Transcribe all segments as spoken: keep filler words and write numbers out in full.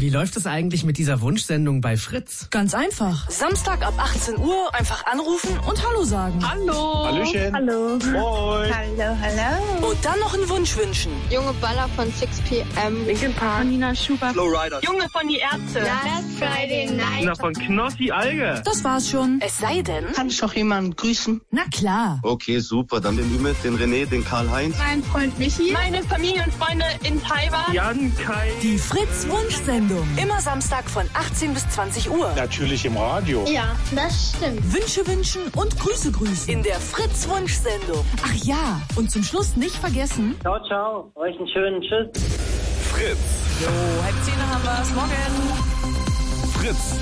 Wie läuft es eigentlich mit dieser Wunschsendung bei Fritz? Ganz einfach. Samstag ab achtzehn Uhr einfach anrufen und Hallo sagen. Hallo. Hallöchen. Hallo. Moin. Hallo, hallo. Und dann noch einen Wunsch wünschen. Junge Baller von six P M. Linkin Park. Nina Schubert. Flowrider. Junge von die Ärzte. Last Friday Night. Na, von Knossi Alge. Das war's schon. Es sei denn... Kann ich noch jemanden grüßen? Na klar. Okay, super. Dann den Ümit, den René, den Karl-Heinz. Mein Freund Michi. Meine Familienfreunde in Taiwan. Jan, Kai. Die Fritz-Wunschsendung. Immer Samstag von achtzehn bis zwanzig Uhr. Natürlich im Radio. Ja, das stimmt. Wünsche wünschen und Grüße grüßen. In der Fritz-Wunschsendung. Ach ja, und zum Schluss nicht vergessen... Ciao, ciao. Euch einen schönen Tschüss. Fritz. So, halb zehn haben wir's. Morgen.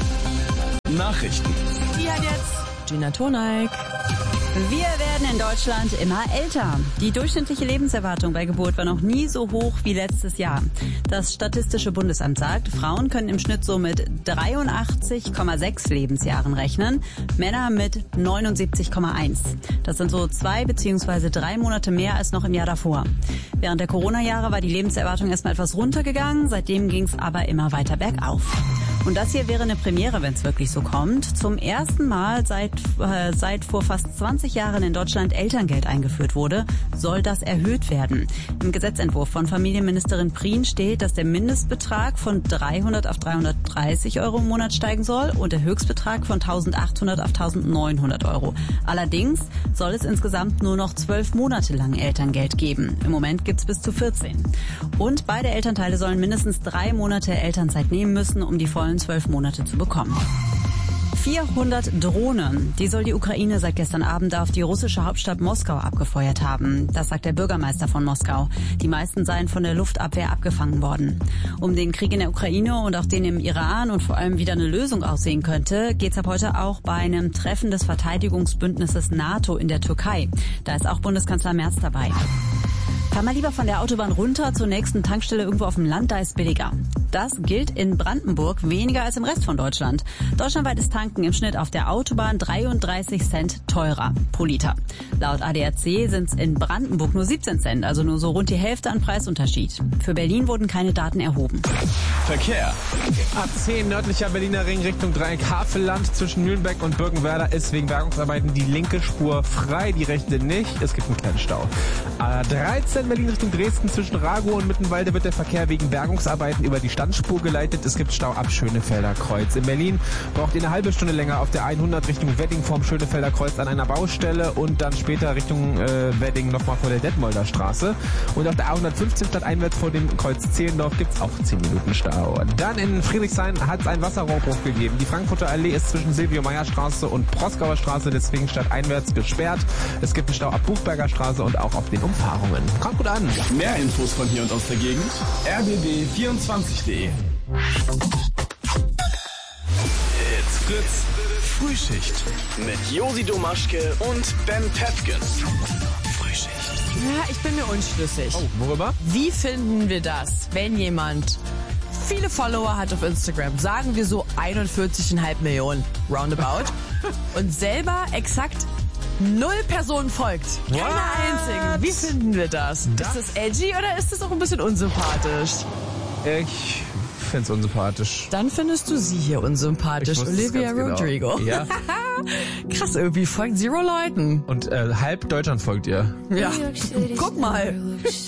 Fritz. Nachrichten. Die hat jetzt Gina Toneik. Wir werden in Deutschland immer älter. Die durchschnittliche Lebenserwartung bei Geburt war noch nie so hoch wie letztes Jahr. Das Statistische Bundesamt sagt, Frauen können im Schnitt so mit dreiundachtzig Komma sechs Lebensjahren rechnen, Männer mit neunundsiebzig Komma eins. Das sind so zwei bzw. drei Monate mehr als noch im Jahr davor. Während der Corona-Jahre war die Lebenserwartung erstmal etwas runtergegangen, seitdem ging es aber immer weiter bergauf. Und das hier wäre eine Premiere, wenn es wirklich so kommt. Zum ersten Mal seit, äh, seit vor fast zwanzig Jahren in Deutschland Elterngeld eingeführt wurde, soll das erhöht werden. Im Gesetzentwurf von Familienministerin Prien steht, dass der Mindestbetrag von dreihundert auf dreihundertdreißig Euro im Monat steigen soll und der Höchstbetrag von eintausendachthundert auf eintausendneunhundert Euro. Allerdings soll es insgesamt nur noch zwölf Monate lang Elterngeld geben. Im Moment gibt's bis zu vierzehn. Und beide Elternteile sollen mindestens drei Monate Elternzeit nehmen müssen, um die vollen zwölf Monate zu bekommen. vierhundert Drohnen, die soll die Ukraine seit gestern Abend auf die russische Hauptstadt Moskau abgefeuert haben. Das sagt der Bürgermeister von Moskau. Die meisten seien von der Luftabwehr abgefangen worden. Um den Krieg in der Ukraine und auch den im Iran und vor allem wieder eine Lösung aussehen könnte, geht's ab heute auch bei einem Treffen des Verteidigungsbündnisses NATO in der Türkei. Da ist auch Bundeskanzler Merz dabei. Fahr mal lieber von der Autobahn runter zur nächsten Tankstelle irgendwo auf dem Land, da ist billiger. Das gilt in Brandenburg weniger als im Rest von Deutschland. Deutschlandweit ist Tanken im Schnitt auf der Autobahn dreiunddreißig Cent teurer pro Liter. Laut A D A C sind es in Brandenburg nur siebzehn Cent, also nur so rund die Hälfte an Preisunterschied. Für Berlin wurden keine Daten erhoben. Verkehr. A zehn nördlicher Berliner Ring Richtung Dreieck Havelland zwischen Mühlenbeck und Birkenwerder ist wegen Bergungsarbeiten die linke Spur frei, die rechte nicht. Es gibt einen kleinen Stau. A dreizehn Berlin Richtung Dresden zwischen Ragow und Mittenwalde wird der Verkehr wegen Bergungsarbeiten über die Standspur geleitet. Es gibt Stau ab Schönefelder Kreuz. In Berlin braucht ihr eine halbe Stunde länger auf der hundert Richtung Wedding vorm Schönefelder Kreuz an einer Baustelle und dann später Richtung äh, Wedding nochmal vor der Detmolder Straße. Und auf der A hundertfünfzehn stadteinwärts vor dem Kreuz Zehlendorf gibt es auch zehn Minuten Stau. Dann in Friedrichshain hat es einen Wasserrohrbruch gegeben. Die Frankfurter Allee ist zwischen Silvio-Meyer-Straße und Proskauer Straße deswegen stadteinwärts gesperrt. Es gibt einen Stau ab Buchberger Straße und auch auf den Umfahrungen. Kommt gut an. Mehr Infos von hier und aus der Gegend. r b b vierundzwanzig punkt d e. It's Fritz Frühschicht mit Josi Domaschke und Ben Tefken. Frühschicht. Ja, ich bin mir unschlüssig. Oh, worüber? Wie finden wir das, wenn jemand viele Follower hat auf Instagram, sagen wir so einundvierzig Komma fünf Millionen roundabout, und selber exakt null Personen folgt? Keine What? einzige. Wie finden wir das? Das- Ist das edgy oder ist das auch ein bisschen unsympathisch? Ich find's unsympathisch. Dann findest du sie hier unsympathisch, Ich wusste es Olivia ganz genau. Rodrigo. Ja. Krass, irgendwie folgt zero Leuten. Und äh, halb Deutschland folgt ihr. Ja, guck mal.